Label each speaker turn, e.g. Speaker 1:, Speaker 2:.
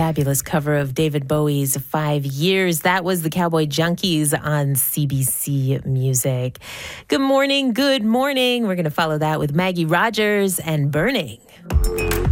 Speaker 1: fabulous cover of David Bowie's 5 Years. That was the Cowboy Junkies on CBC Music. Good morning, good morning. We're going to follow that with Maggie Rogers and Burning.